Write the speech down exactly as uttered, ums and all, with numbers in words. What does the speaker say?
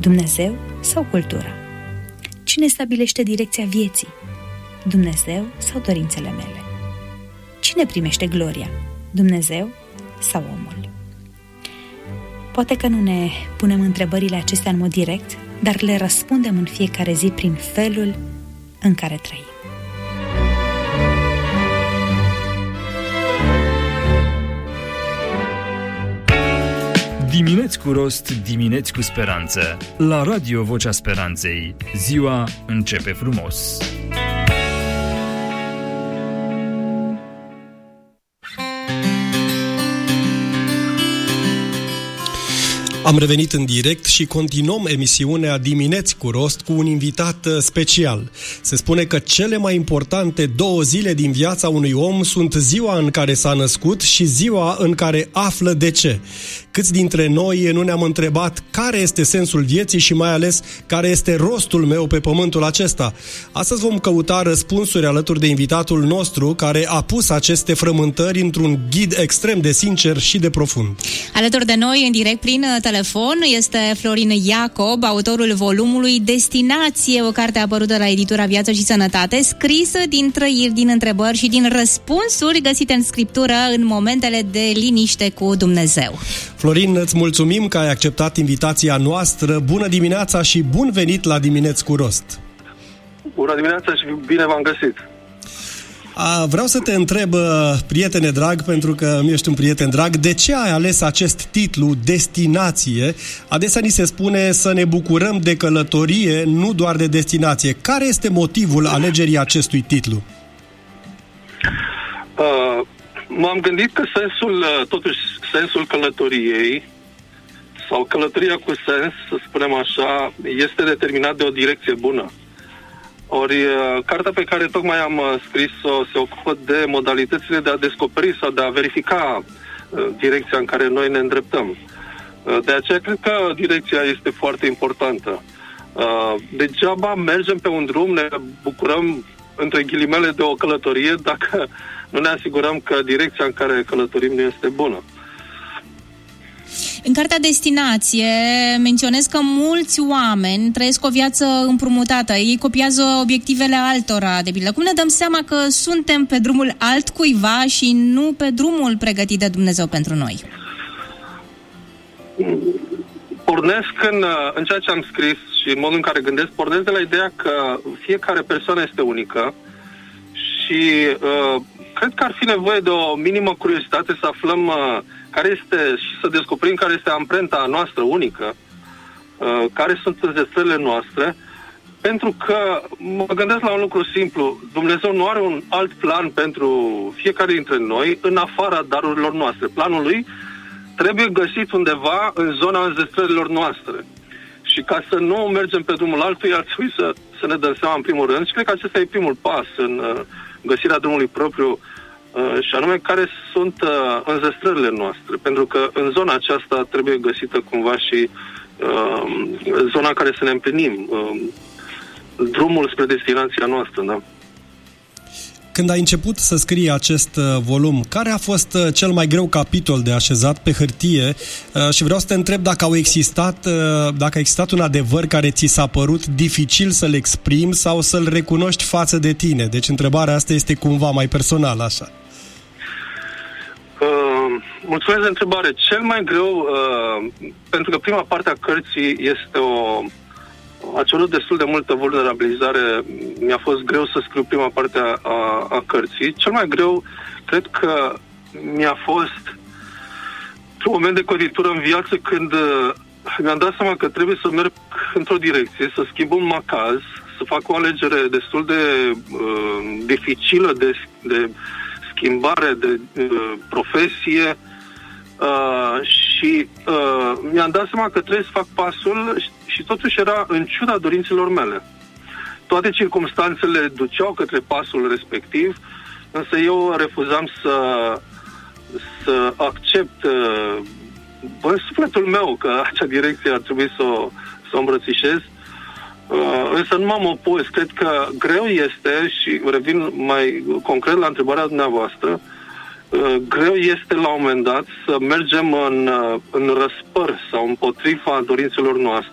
Dumnezeu sau cultura? Cine stabilește direcția vieții? Dumnezeu sau dorințele mele? Cine primește gloria? Dumnezeu sau omul? Poate că nu ne punem întrebările acestea în mod direct, dar le răspundem în fiecare zi prin felul în care trăim. Dimineți cu rost, dimineți cu speranță. La Radio Vocea Speranței, ziua începe frumos. Am revenit în direct și continuăm emisiunea Dimineți cu rost cu un invitat special. Se spune că cele mai importante două zile din viața unui om sunt ziua în care s-a născut și ziua în care află de ce. Câți dintre noi nu ne-am întrebat care este sensul vieții și mai ales care este rostul meu pe pământul acesta? Astăzi vom căuta răspunsuri alături de invitatul nostru care a pus aceste frământări într-un ghid extrem de sincer și de profund. Alături de noi, în direct prin telefon, este Florin Iacob, autorul volumului Destinație, o carte apărută la editura Viață și Sănătate, scrisă din trăiri, din întrebări și din răspunsuri găsite în scriptură în momentele de liniște cu Dumnezeu. Florin, îți mulțumim că ai acceptat invitația noastră. Bună dimineața și bun venit la Dimineți cu rost! Bună dimineața și bine v-am găsit! A, vreau să te întreb, prietene drag, pentru că mi ești un prieten drag, de ce ai ales acest titlu, Destinație? Adesea ni se spune să ne bucurăm de călătorie, nu doar de destinație. Care este motivul alegerii acestui titlu? Uh, m-am gândit că sensul, totuși, sensul călătoriei, sau călătoria cu sens, să spunem așa, este determinat de o direcție bună. Ori, cartea pe care tocmai am scris-o se ocupă de modalitățile de a descoperi sau de a verifica uh, direcția în care noi ne îndreptăm. Uh, de aceea cred că direcția este foarte importantă. Uh, degeaba mergem pe un drum, ne bucurăm între ghilimele de o călătorie dacă nu ne asigurăm că direcția în care călătorim nu este bună. În cartea Destinație menționez că mulți oameni trăiesc o viață împrumutată. Ei copiază obiectivele altora, de pildă. Cum ne dăm seama că suntem pe drumul altcuiva și nu pe drumul pregătit de Dumnezeu pentru noi? Pornesc în, în ceea ce am scris și în modul în care gândesc, pornesc de la ideea că fiecare persoană este unică și uh, cred că ar fi nevoie de o minimă curiozitate să aflăm uh, care este și să descoperim care este amprenta noastră unică, uh, care sunt înzestrările noastre, pentru că mă gândesc la un lucru simplu. Dumnezeu nu are un alt plan pentru fiecare dintre noi în afara darurilor noastre. Planul lui trebuie găsit undeva în zona înzestrărilor noastre. Și ca să nu mergem pe drumul altuia, ar trebui să, să ne dăm seama în primul rând, și cred că acesta e primul pas în uh, găsirea drumului propriu, Uh, și anume care sunt uh, înzestrările noastre, pentru că în zona aceasta trebuie găsită cumva și uh, zona care să ne împlinim, uh, drumul spre destinația noastră, da? Când ai început să scrii acest uh, volum, care a fost uh, cel mai greu capitol de așezat pe hârtie? Uh, și vreau să te întreb dacă au existat, uh, dacă a existat un adevăr care ți s-a părut dificil să-l exprimi sau să-l recunoști față de tine. Deci întrebarea asta este cumva mai personală, așa. Uh, mulțumesc de întrebare. Cel mai greu, uh, pentru că prima parte a cărții este o... a cerut destul de multă vulnerabilizare, mi-a fost greu să scriu prima parte a, a, a cărții. Cel mai greu, cred că mi-a fost un moment de cotitură în viață când uh, mi-am dat seama că trebuie să merg într-o direcție, să schimb un macaz, să fac o alegere destul de uh, dificilă de, de schimbare de uh, profesie uh, și uh, mi-am dat seama că trebuie să fac pasul și, și totuși era în ciuda dorințelor mele. Toate circumstanțele duceau către pasul respectiv, însă eu refuzam să, să accept uh, în sufletul meu că acea direcție ar trebui să o, să o îmbrățișez. Uh, însă nu m-am opus. Cred că greu este, și revin mai concret la întrebarea dumneavoastră, uh, greu este la un moment dat să mergem în, uh, în răspăr sau împotriva dorințelor noastre.